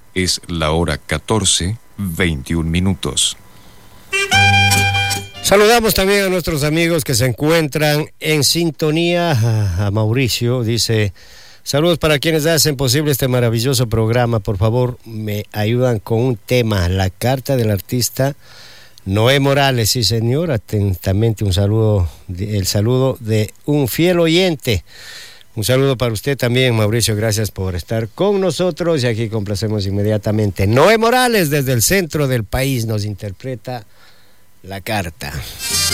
Es la hora 14:21. Saludamos también a nuestros amigos que se encuentran en sintonía. A Mauricio dice: saludos para quienes hacen posible este maravilloso programa. Por favor, me ayudan con un tema, la carta del artista Noé Morales. Sí, señor, atentamente un saludo, el saludo de un fiel oyente. Un saludo para usted también, Mauricio, gracias por estar con nosotros y aquí complacemos inmediatamente. Noé Morales desde el centro del país nos interpreta la carta.